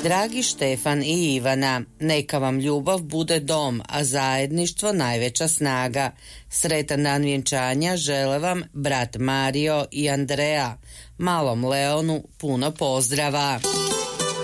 Dragi Štefan i Ivana, neka vam ljubav bude dom, a zajedništvo najveća snaga. Sretan dan vjenčanja žele vam brat Mario i Andrea. Malom Leonu puno pozdrava.